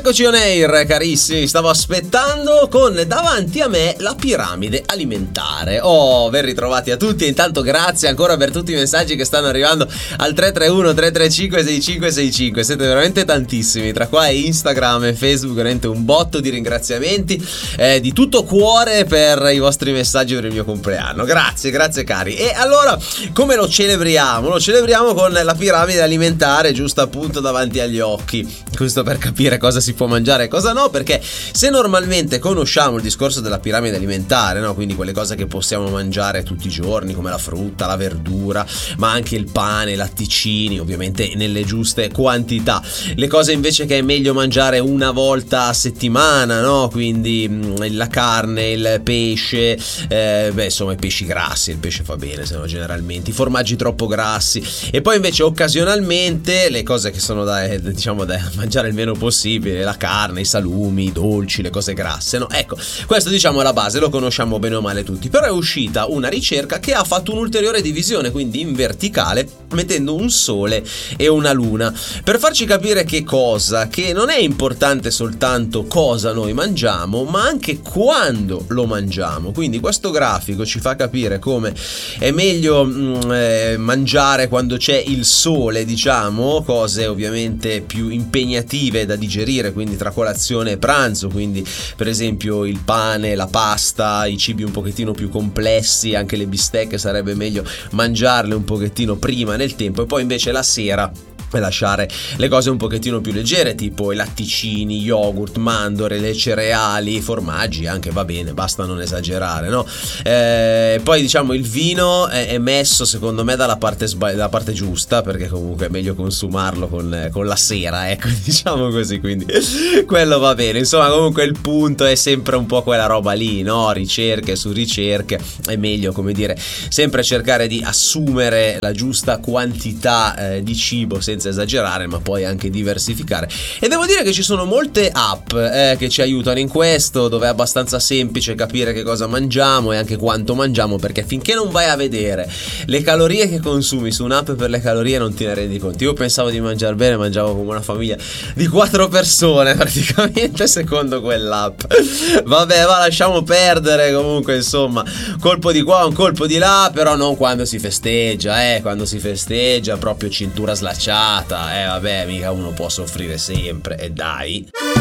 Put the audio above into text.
Eccoci on air, carissimi, stavo aspettando con davanti a me la piramide alimentare. Oh, ben ritrovati a tutti e intanto grazie ancora per tutti i messaggi che stanno arrivando al 331 335 6565. Siete veramente tantissimi, tra qua e Instagram e Facebook, veramente un botto di ringraziamenti di tutto cuore per i vostri messaggi per il mio compleanno. Grazie cari. E allora, come lo celebriamo? Lo celebriamo con la piramide alimentare giusto appunto davanti agli occhi, questo per capire cosa si può mangiare e cosa no, perché se normalmente conosciamo il discorso della piramide alimentare, no? Quindi quelle cose che possiamo mangiare tutti i giorni come la frutta, la verdura, ma anche il pane, i latticini, ovviamente nelle giuste quantità. Le cose invece che è meglio mangiare una volta a settimana, no? Quindi la carne, il pesce, insomma i pesci grassi, il pesce fa bene, se no generalmente i formaggi troppo grassi, e poi invece occasionalmente le cose che sono da mangiare il meno possibile, la carne, i salumi, i dolci, le cose grasse, no? Ecco, questo diciamo è la base, lo conosciamo bene o male tutti. Però è uscita una ricerca che ha fatto un'ulteriore divisione, quindi in verticale, mettendo un sole e una luna, per farci capire che non è importante soltanto cosa noi mangiamo, ma anche quando lo mangiamo. Quindi questo grafico ci fa capire come è meglio mangiare quando c'è il sole, diciamo, cose ovviamente più impegnative da digerire, quindi tra colazione e pranzo, quindi per esempio il pane, la pasta, i cibi un pochettino più complessi, anche le bistecche sarebbe meglio mangiarle un pochettino prima nel tempo, e poi invece la sera e lasciare le cose un pochettino più leggere, tipo i latticini, yogurt, mandorle, le cereali, i formaggi anche, va bene, basta non esagerare, no? Poi diciamo il vino è messo secondo me dalla parte giusta, perché comunque è meglio consumarlo con la sera, ecco, diciamo così, quindi quello va bene. Insomma, comunque il punto è sempre un po' quella roba lì, no? Ricerche su ricerche, è meglio, come dire, sempre cercare di assumere la giusta quantità di cibo senza esagerare, ma poi anche diversificare. E devo dire che ci sono molte app che ci aiutano in questo, dove è abbastanza semplice capire che cosa mangiamo e anche quanto mangiamo, perché finché non vai a vedere le calorie che consumi su un'app per le calorie non te ne rendi conto. Io pensavo di mangiare bene, mangiavo come una famiglia di 4 persone praticamente secondo quell'app. Vabbè, lasciamo perdere. Comunque insomma, colpo di qua, un colpo di là, però non quando si festeggia, quando si festeggia proprio cintura slacciata. Vabbè, mica uno può soffrire sempre, e dai.